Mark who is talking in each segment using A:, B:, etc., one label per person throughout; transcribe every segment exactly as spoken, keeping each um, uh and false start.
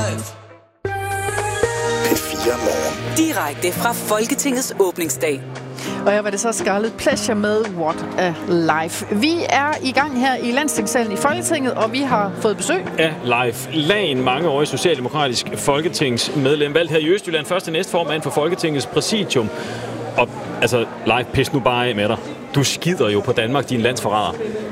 A: P fire Morgen.
B: Direkte fra Folketingets åbningsdag.
C: Og her var det så Scarlet Pleasure med What a Life. Vi er i gang her i Landstingssalen i Folketinget, og vi har fået besøg
D: af Leif Lahn, mangeårig socialdemokratisk folketingsmedlem, valgt her i Østjylland, første næstformand for Folketingets præsidium. Og altså, Leif, pis nu bare af med dig. Du skider jo på Danmark, din landsforræder.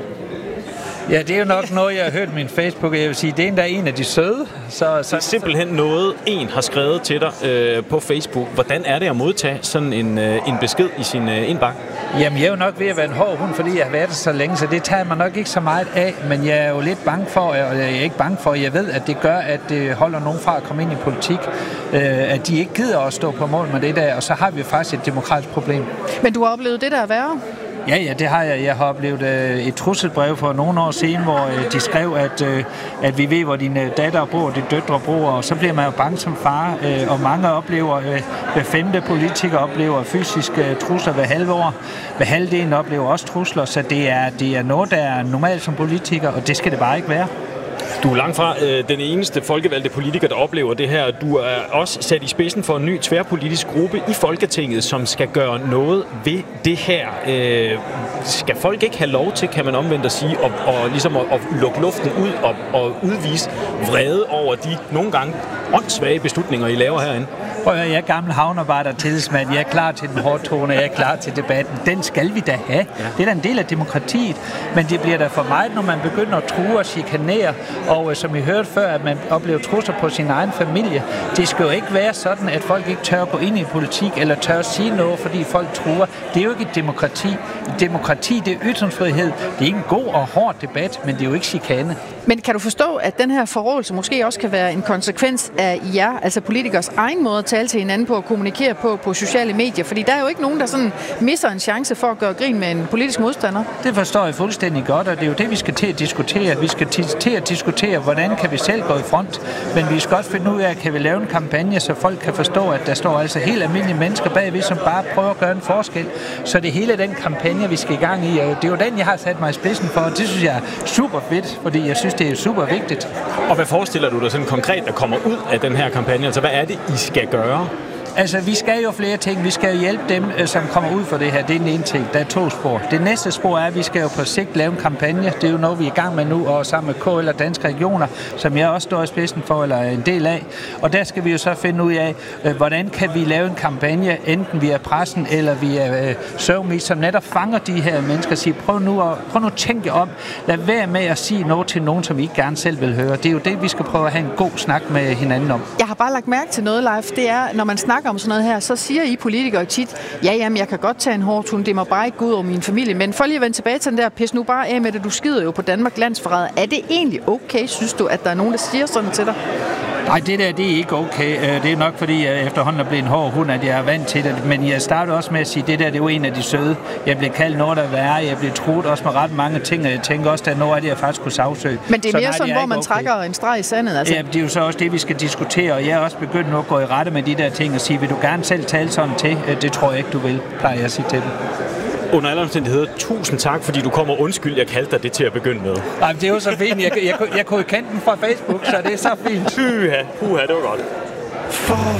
E: Ja, det er jo nok noget, jeg har hørt på min Facebook, og jeg vil sige, det er endda en af de søde. Så, så...
D: Det er simpelthen noget, en har skrevet til dig øh, på Facebook. Hvordan er det at modtage sådan en, øh, en besked i sin øh, indbakke?
E: Jamen, jeg er jo nok ved at være en hård hund, fordi jeg har været der så længe, så det tager mig nok ikke så meget af, men jeg er jo lidt bange for, og jeg er ikke bange for, jeg ved, at det gør, at det holder nogen fra at komme ind i politik, øh, at de ikke gider at stå på mål med det der, og så har vi faktisk et demokratisk problem.
C: Men du har oplevet det, der er værre?
E: Ja, ja, det har jeg. Jeg har oplevet øh, et trusselbrev for nogle år siden, hvor øh, de skrev, at, øh, at vi ved, hvor dine datter bor, dine døtre bor, og så bliver man jo bange som far, øh, og mange oplever, øh, hver femte politiker oplever fysiske trusler hver halve år. Hver halvdelen oplever også trusler, så det er, det er noget, der er normalt som politiker, og det skal det bare ikke være.
D: Du er langt fra øh, den eneste folkevalgte politiker, der oplever det her. Du er også sat i spidsen for en ny tværpolitisk gruppe i Folketinget, som skal gøre noget ved det her. Øh, skal folk ikke have lov til, kan man omvendt at sige, og, og ligesom at, at lukke luften ud og, og udvise vrede over de nogle gange åndssvage beslutninger, I laver herinde?
E: Prøv at jeg er gammel havnearbejder og tillidsmand. Jeg er klar til den hårde tone, jeg er klar til debatten. Den skal vi da have. Ja. Det er da en del af demokratiet. Men det bliver da for meget, når man begynder at true og chikanere. Og øh, som I hørte før, at man oplever trusler på sin egen familie. Det skal jo ikke være sådan, at folk ikke tør at gå ind i politik, eller tør at sige noget, fordi folk truer. Det er jo ikke et demokrati. Et demokrati, det er ytringsfrihed. Det er ikke en god og hård debat, men det er jo ikke chikane.
C: Men kan du forstå, at den her forrådelse måske også kan være en konsekvens af jer, altså politikers egen måde at tale til hinanden på og kommunikere på på sociale medier? Fordi der er jo ikke nogen, der sådan misser en chance for at gøre grin med en politisk modstander.
E: Det forstår jeg fuldstændig godt, og det er jo det, vi skal til at diskutere. Vi skal til at diskutere, hvordan kan vi selv gå i front, men vi skal også finde ud af, kan vi lave en kampagne, så folk kan forstå, at der står altså helt almindelige mennesker bagved, som bare prøver at gøre en forskel. Så det hele den kampagne, vi skal i gang i, og det er jo den, jeg har sat mig i spidsen for, og det synes jeg er super fedt, fordi jeg synes, det er super vigtigt.
D: Og hvad forestiller du dig sådan konkret, der kommer ud af den her kampagne? Altså, hvad er det, I skal gøre?
E: Altså, vi skal jo flere ting. Vi skal jo hjælpe dem, som kommer ud for det her. Det er den ene ting. Der er to spor. Det næste spor er, at vi skal jo på sigt lave en kampagne. Det er jo noget, vi er i gang med nu, og sammen med K L og Danske Regioner, som jeg også står i spidsen for, eller en del af. Og der skal vi jo så finde ud af, hvordan kan vi lave en kampagne, enten via pressen eller via øh, SoMe, som netop fanger de her mennesker og siger, prøv nu at, prøv nu at tænke om. Lad være med at sige noget til nogen, som I ikke gerne selv vil høre. Det er jo det, vi skal prøve at have en god snak med hinanden om.
C: Jeg har bare lagt mærke til noget, Leif. Det er, når man snakker om sådan noget her, så siger I politikere tit, ja, jamen, jeg kan godt tage en hård tone, det må bare ikke gå ud over min familie. Men for lige at vende tilbage til den der, pis nu bare af med det, du skider jo på Danmark landsforræder. Er det egentlig okay, synes du, at der er nogen, der siger sådan til dig?
E: Nej, det der, det er ikke okay. Det er nok, fordi jeg efterhånden er blevet en hård hund, at jeg er vant til det. Men jeg startede også med at sige, at det der, det er jo en af de søde. Jeg blev kaldt noget, der er værre. Jeg blev truet også med ret mange ting, og jeg tænker også, at der er noget af det, jeg faktisk kunne sagsøge.
C: Men det er
E: så
C: mere
E: nej,
C: sådan,
E: det er
C: hvor man
E: okay.
C: trækker en streg i sandet. Altså.
E: Ja, det er jo så også det, vi skal diskutere, og jeg er også begyndt nu at gå i rette med de der ting og sige, vil du gerne selv tale sådan til? Det tror jeg ikke, du vil, plejer jeg at sige til dem.
D: Under alle omstændigheder, tusind tak, fordi du kommer undskyld, jeg kaldte dig det til at begynde med.
E: Nej, det er jo så fint. Jeg, jeg, jeg, jeg kunne kende den fra Facebook, så det er så fint.
D: Puha, puha, det var godt.